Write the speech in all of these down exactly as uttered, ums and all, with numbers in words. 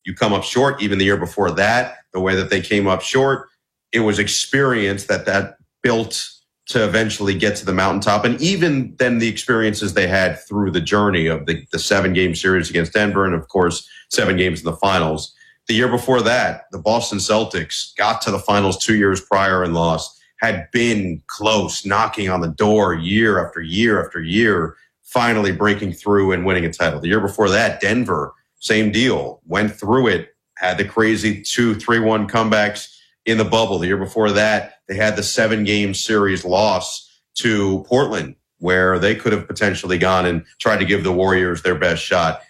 You come up short. Even the year before that, the way that they came up short, it was experience that that built to eventually get to the mountaintop. And even then the experiences they had through the journey of the, the seven game series against Denver. And of course, seven games in the finals. The year before that, the Boston Celtics got to the finals two years prior and lost, had been close, knocking on the door year after year after year, finally breaking through and winning a title. The year before that, Denver, same deal, went through it, had the crazy two, three, one comebacks in the bubble. The year before that, they had the seven game series loss to Portland, where they could have potentially gone and tried to give the Warriors their best shot.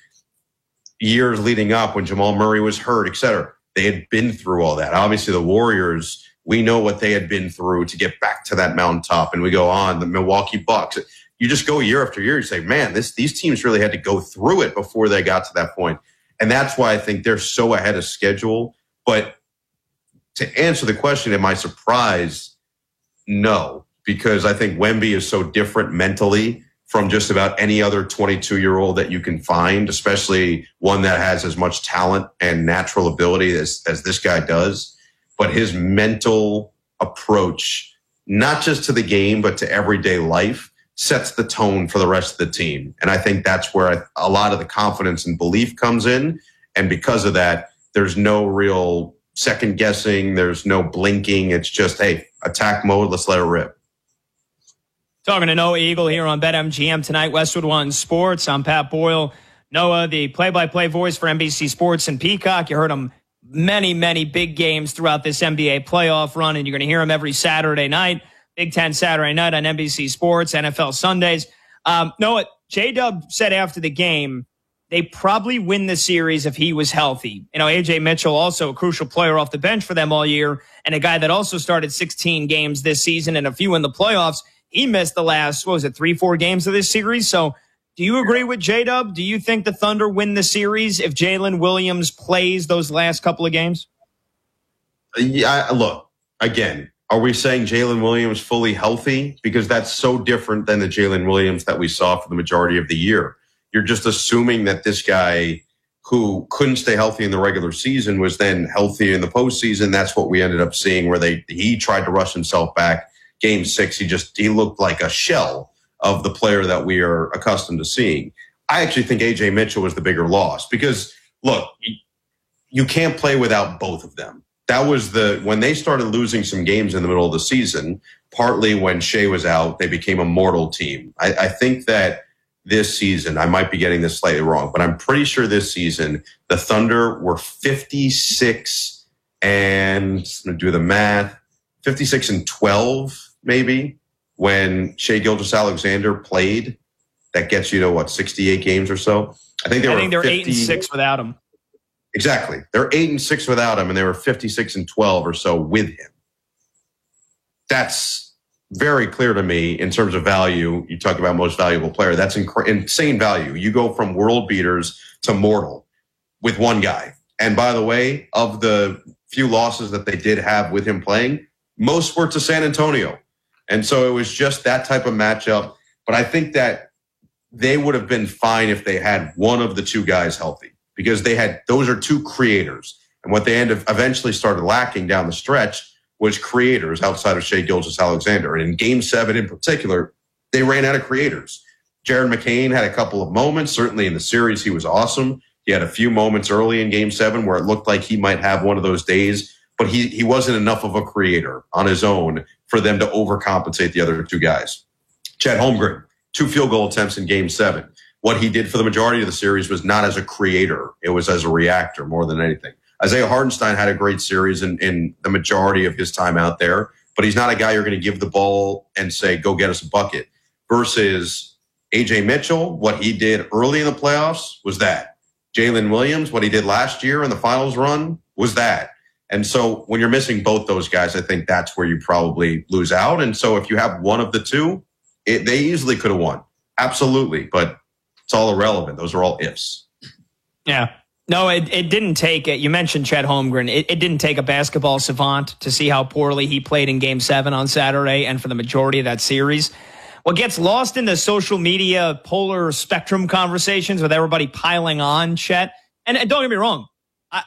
Years leading up when Jamal Murray was hurt, et cetera, they had been through all that. Obviously, the Warriors, we know what they had been through to get back to that mountaintop, and we go on. The Milwaukee Bucks. You just go year after year. You say, man, this these teams really had to go through it before they got to that point. And that's why I think they're so ahead of schedule. But to answer the question, am I surprised? No, because I think Wemby is so different mentally from just about any other twenty-two-year-old that you can find, especially one that has as much talent and natural ability as, as this guy does. But his mental approach, not just to the game, but to everyday life, sets the tone for the rest of the team. And I think that's where I, a lot of the confidence and belief comes in. And because of that, there's no real second guessing. There's no blinking. It's just, hey, attack mode. Let's let it rip. Talking to Noah Eagle here on BetMGM tonight, Westwood One Sports. I'm Pat Boyle. Noah, the play-by-play voice for N B C Sports and Peacock. You heard him many, many big games throughout this N B A playoff run, and you're going to hear him every Saturday night. Big Ten Saturday night on N B C Sports, N F L Sundays. Um, Noah, J-Dub said after the game, they probably win the series if he was healthy. You know, A J Mitchell, also a crucial player off the bench for them all year, and a guy that also started sixteen games this season and a few in the playoffs. He missed the last, what was it, three, four games of this series. So do you agree with J-Dub? Do you think the Thunder win the series if Jalen Williams plays those last couple of games? Yeah, look, again, are we saying Jalen Williams fully healthy? Because that's so different than the Jalen Williams that we saw for the majority of the year. You're just assuming that this guy who couldn't stay healthy in the regular season was then healthy in the postseason. That's what we ended up seeing, where they he tried to rush himself back. Game six, he just he looked like a shell of the player that we are accustomed to seeing. I actually think A J Mitchell was the bigger loss because, look, you can't play without both of them. That was the when they started losing some games in the middle of the season, partly when Shea was out, they became a mortal team. I, I think that this season, I might be getting this slightly wrong, but I'm pretty sure this season the Thunder were fifty-six and I'm going to do the math, fifty-six and twelve maybe when Shea Gilgeous-Alexander played. That gets you to what, sixty-eight games or so? I think they I were think they're fifty, eight and six without him. Exactly. They're eight and six without him, and they were fifty-six and twelve or so with him. That's very clear to me in terms of value. You talk about most valuable player. That's inc- insane value. You go from world beaters to mortal with one guy. And by the way, of the few losses that they did have with him playing, most were to San Antonio. And so it was just that type of matchup. But I think that they would have been fine if they had one of the two guys healthy, because they had those are two creators. And what they end up eventually started lacking down the stretch was creators outside of Shea Gilgeous-Alexander. And in game seven in particular, they ran out of creators. Jared McCain had a couple of moments. Certainly in the series, he was awesome. He had a few moments early in game seven where it looked like he might have one of those days, but he, he wasn't enough of a creator on his own for them to overcompensate the other two guys. Chet Holmgren, two field goal attempts in game seven. What he did for the majority of the series was not as a creator. It was as a reactor more than anything. Isaiah Hartenstein had a great series in, in the majority of his time out there, but he's not a guy you're going to give the ball and say, go get us a bucket. Versus A J Mitchell, what he did early in the playoffs was that. Jalen Williams, what he did last year in the finals run was that. And so when you're missing both those guys, I think that's where you probably lose out. And so if you have one of the two, it, they easily could have won. Absolutely. But it's all irrelevant. Those are all ifs. Yeah. No, it, it didn't take it. You mentioned Chet Holmgren. It, it didn't take a basketball savant to see how poorly he played in game seven on Saturday and for the majority of that series. What gets lost in the social media polar spectrum conversations with everybody piling on Chet, and, and don't get me wrong,